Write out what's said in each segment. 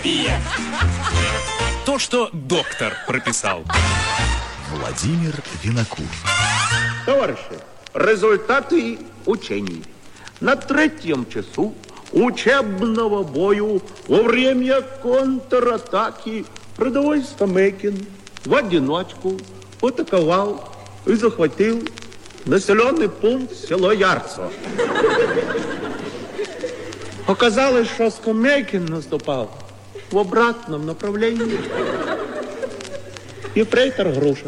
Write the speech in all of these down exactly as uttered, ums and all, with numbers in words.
То, что доктор прописал. Владимир Винокур. Товарищи, результаты учений. На третьем часу учебного бою во время контратаки рядовой Стамекин в одиночку атаковал и захватил населенный пункт село Ярцево. Оказалось, что Стамекин наступал в обратном направлении. Ефрейтор Груша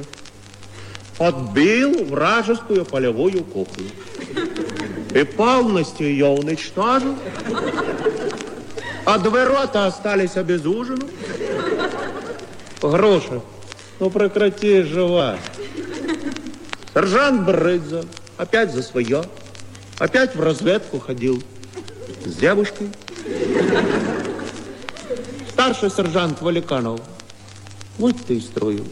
отбил вражескую полевую кухню и полностью ее уничтожил, а две роты остались обезужены. Груша, ну прекрати жевать. Сержант Брыдза опять за свое, опять в разведку ходил с девушкой. Старший сержант Валиканов, вот ты из строю.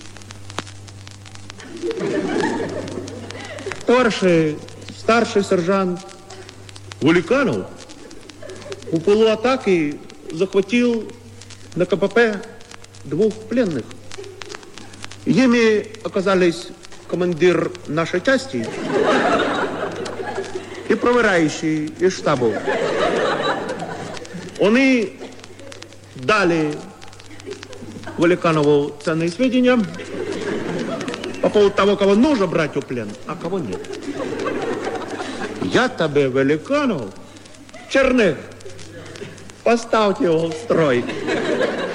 Старший, старший сержант Валиканов у полуатаки захватил на КПП двух пленных. Ими оказались командир нашей части и проверяющий из штаба. Они дали Валиканову ценные сведения по поводу того, кого нужно брать в плен, а кого нет. Я тебе, Валиканов, Черных, поставьте его в строй.